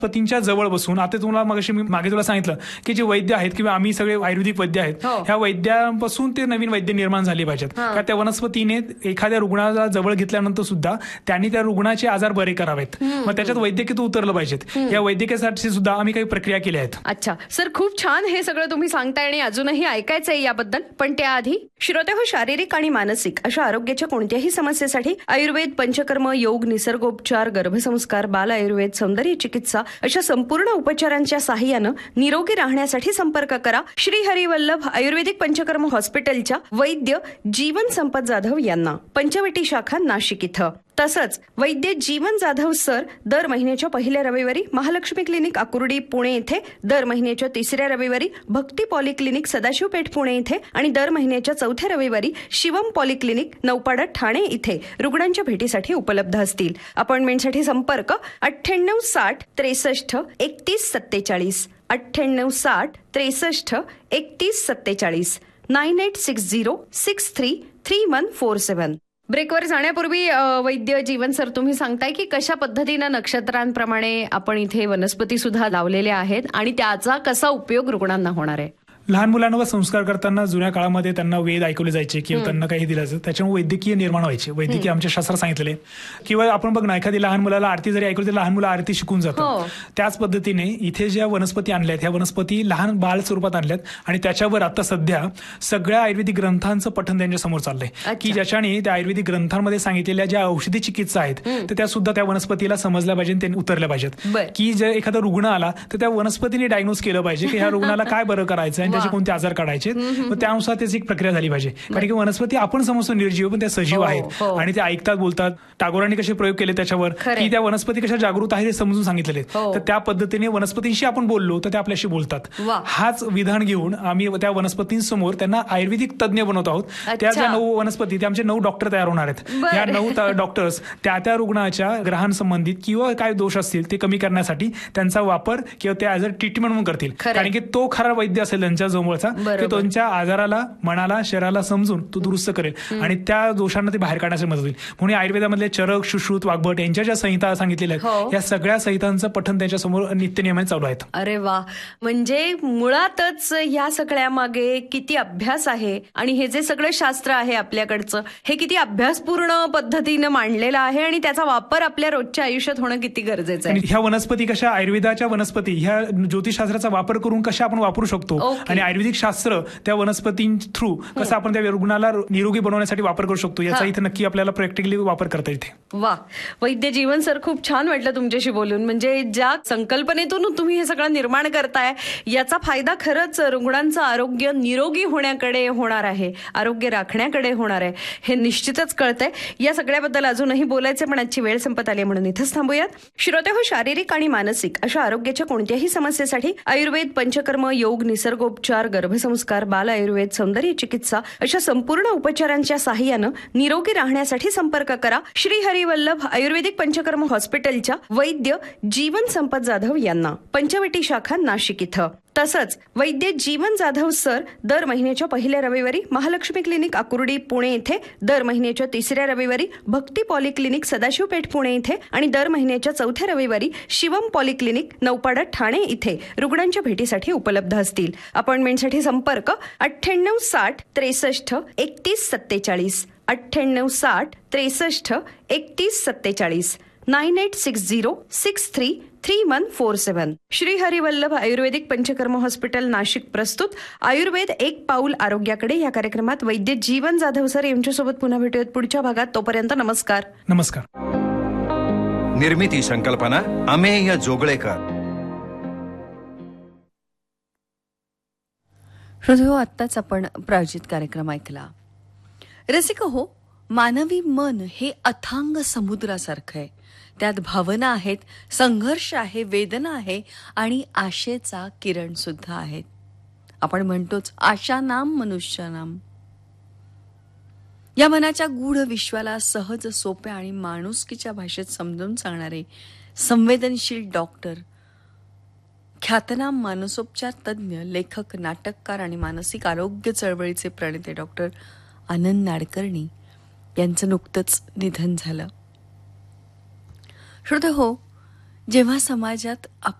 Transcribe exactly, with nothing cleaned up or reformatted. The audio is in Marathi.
पतींच्या जवळ बसून, आता तुम्हाला मगाशी मी मागे तुला सांगितलं की जे वैद्य आहेत किंवा आम्ही सगळे आयुर्वेदिक वैद्य आहेत, ह्या वैद्यापासून ते नवीन वैद्य निर्माण झाले पाहिजेत. का त्या वनस्पतीने एखाद्या रुग्णाला जवळ घेतल्यानंतर सुद्धा त्यांनी त्या रुग्णाचे आजार बरे करावेत. मग त्याच्यात वैद्यकीय उतरलं पाहिजेत. या वैद्यकीयसाठी सुद्धा आम्ही काही प्रक्रिया केल्या आहेत. अच्छा सर, खूप छान हे सगळं तुम्ही सांगताय आणि अजूनही ऐकायचंय याबद्दल. पण त्याआधी श्रोते हो, शारीरिक आणि मानसिक अशा आरोग्याच्या कोणत्याही समस्येसाठी आयुर्वेद, पंचकर्म, योग, निसर्गोपचार, गर्भसंस्कार, बाल आयुर्वेद, सौंदर्य चिकित्सा अशा संपूर्ण उपचारांच्या साहाय्यानं निरोगी राहण्यासाठी संपर्क करा श्री हरिवल्लभ आयुर्वेदिक पंचकर्म हॉस्पिटलच्या वैद्य जीवन संपत जाधव यांना, पंचवटी शाखा, नाशिक इथं. तसंच वैद्य जीवन जाधव सर दर महिन्याच्या पहिल्या रविवारी महालक्ष्मी क्लिनिक आकुर्डी पुणे येथे, दर महिन्याच्या तिसऱ्या रविवारी भक्ती पॉलिक्लिनिक सदाशिवपेठ पुणे येथे आणि दर महिन्याच्या चौथ्या रविवारी शिवम पॉलिक्लिनिक नौपाडा ठाणे इथे रुग्णांच्या भेटीसाठी उपलब्ध असतील. अपॉइंटमेंटसाठी संपर्क अठ्ठ्याण्णव साठ त्रेसष्ट एकतीस सत्तेचाळीस, अठ्ठ्याण्णव साठ त्रेसष्ट एकतीस सत्तेचाळीस, nine eight six zero six three three one four सेवन. ब्रेकवर जाण्यापूर्वी वैद्य जीवन सर, तुम्ही सांगताय की कशा पद्धतीनं नक्षत्रांप्रमाणे आपण इथे वनस्पती सुद्धा लावलेल्या आहेत आणि त्याचा कसा उपयोग रुग्णांना होणार आहे. लहान मुलांवर संस्कार करताना जुन्या काळामध्ये त्यांना वेद ऐकवले जायचे किंवा त्यांना काही दिलं जायचं, त्याच्यामुळे वैद्यकीय निर्माण व्हायचे. वैद्यकीय आमच्या शास्त्रात सांगितलेले. किंवा आपण बघ ना, एखादी लहान मुलाला आरती जरी ऐकली तर लहान मुलं आरती शिकून जातात. त्याच पद्धतीने इथे ज्या वनस्पती आणल्यात, ह्या वनस्पती लहान बाळ स्वरूपात आणल्यात आणि त्याच्यावर आता सध्या सगळ्या आयुर्वेदिक ग्रंथांचं पठण त्यांच्या समोर चाललंय की ज्याच्याने त्या आयुर्वेदिक ग्रंथांमध्ये सांगितलेल्या ज्या औषधी चिकित्सा आहेत तर त्या सुद्धा त्या वनस्पतीला समजल्या पाहिजे, त्यांनी उतरल्या पाहिजेत. की जर एखादा रुग्ण आला तर त्या वनस्पतीने डायग्नोज केलं पाहिजे की ह्या रुग्णाला काय बरं करायचं आणि त्याचे कोणते आजार काढायचे. मग त्यानुसार त्याची एक प्रक्रिया झाली पाहिजे. कारण की वनस्पती आपण समजतो निर्जीव, पण त्या सजीव आहेत आणि ते ऐकतात, बोलतात. टागोरांनी कसे प्रयोग केले त्याच्यावर की त्या वनस्पती कशा जागृत आहेत हे समजून सांगितलेले. तर त्या पद्धतीने वनस्पतींशी आपण बोललो तर ते आपल्याशी बोलतात. हाच विधान घेऊन आम्ही त्या वनस्पतींसमोर त्यांना आयुर्वेदिक तज्ज्ञ बनवत आहोत. त्या ज्या नऊ वनस्पती, ते आमचे नऊ डॉक्टर तयार होणार आहेत. या नऊ डॉक्टर्स त्या त्या रुग्णाच्या ग्रहांसंबंधित किंवा काय दोष असतील ते कमी करण्यासाठी त्यांचा वापर किंवा ते ऍज अ ट्रीटमेंट म्हणून करतील. कारण की तो खरा वैद्य असेल त्यांच्या जवळचा, ते त्यांच्या आजाराला, मनाला, शरीराला समजून तो दुरुस्त करेल आणि त्या दोषांना ते बाहेर काढण्यासाठी मदत होईल. म्हणून आयुर्वेदामधले चरक, सुश्रुत, वाग्भट यांच्या ज्या संहिता सांगितलेल्या आहेत, या सगळ्या संहितांचं पठण त्यांच्यासमोर नित्यनियमाने चालू आहेत. अरे वा, म्हणजे मुळातच या सगळ्या मागे किती अभ्यास आहे आणि हे जे सगळं शास्त्र आहे आपल्याकडचं, हे किती अभ्यासपूर्ण पद्धतीनं मांडलेलं आहे आणि त्याचा वापर आपल्या रोजच्या आयुष्यात होणं किती गरजेचं आहे. ह्या वनस्पती कशा, आयुर्वेदाच्या वनस्पती ह्या ज्योतिषशास्त्राचा वापर करून कशा आपण वापरू शकतो आणि आयुर्वेदिक शास्त्र त्या वनस्पती थ्रू कसं आपण त्या रुग्णाला निरोगी बनवण्यासाठी वापर करू शकतो, याचा इथे नक्की आपल्याला प्रॅक्टिकली वापर करता येते. वा, वैद्य जीवन सर, खूप छान वाटलं तुमच्याशी बोलून. म्हणजे ज्या संकल्पनेतून तुम्ही हे सगळं निर्माण करताय याचा फायदा खरंच रुग्णांचं आरोग्य निरोगी होण्याकडे होणार आहे, आरोग्य राखण्याकडे होणार आहे, हे निश्चितच कळतंय. या सगळ्याबद्दल अजूनही बोलायचं, पण आजची वेळ संपत आली म्हणून इथंच थांबूयात. श्रोते हो, शारीरिक आणि मानसिक अशा आरोग्याच्या कोणत्याही समस्येसाठी आयुर्वेद, पंचकर्म, योग, निसर्गोपचार, गर्भसंस्कार, बाल आयुर्वेद, सौंदर्य चिकित्सा अशा संपूर्ण उपचारांच्या साहाय्यानं निरोगी राहण्यासाठी संपर्क करा श्री हरिवल्लभ आयुर्वेदिक पंचकर्म हॉस्पिटलच्या वैद्य जीवन संपत जाधव यांना, पंचवटी शाखा, नाशिक इथं. तसंच वैद्य जीवन जाधव सर दर महिन्याच्या पहिल्या रविवारी महालक्ष्मी क्लिनिक आकुर्डी पुणे येथे, दर महिन्याच्या तिसऱ्या रविवारी भक्ती पॉलिक्लिनिक सदाशिवपेठ पुणे येथे आणि दर महिन्याच्या चौथ्या रविवारी शिवम पॉलिक्लिनिक नौपाडा ठाणे इथे रुग्णांच्या भेटीसाठी उपलब्ध असतील. अपॉइंटमेंटसाठी संपर्क अठ्ठ्याण्णव साठ त्रेसष्ट एकतीस सत्तेचाळीस, अठ्ठ्याण्णव साठ त्रेसष्ट एकतीस सत्तेचाळीस, nine eight six zero six three three one four सेवन. श्री हरिवल्लभ आयुर्वेदिक पंचकर्म हॉस्पिटल नाशिक प्रस्तुत आयुर्वेद एक पाऊल आरोग्याकडे या कार्यक्रमात वैद्य जीवन जाधव सर यांच्यासोबत पुन्हा भेटूयात पुढच्या भागात. तोपर्यंत नमस्कार. नमस्कार. निर्मिती संकल्पना अमेय जोगळेकर. हृदय, आत्ताच आपण प्रायोजित कार्यक्रम ऐकला. रसिक हो, मानवी मन हे अथांग समुद्रासारखं आहे. त्यात भावना आहेत, संघर्ष आहे, वेदना आहे आणि आशेचा किरण सुद्धा आहेत. आपण म्हणतोच आशा नाम मनुष्य नाम. या मनाच्या गूढ विश्वाला सहज, सोप्या आणि माणुसकीच्या भाषेत समजून सांगणारे संवेदनशील डॉक्टर, ख्यातनाम मानसोपचार तज्ज्ञ, लेखक, नाटककार आणि मानसिक आरोग्य चळवळीचे प्रणेते डॉक्टर आनंद नाडकर्णी यांचं नुकतंच निधन झालं. श्रोते हो, जेव्हा समाजात